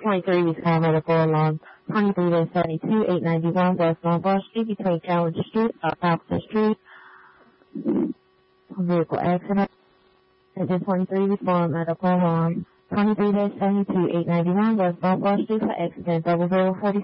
23 respond medical alarm. 23-72-891 West Lombard Street between Challenge Street, Opposite Street. Vehicle accident. Engine 23 respond medical alarm. 23-72-891 West Lombard Street for accident. 0046.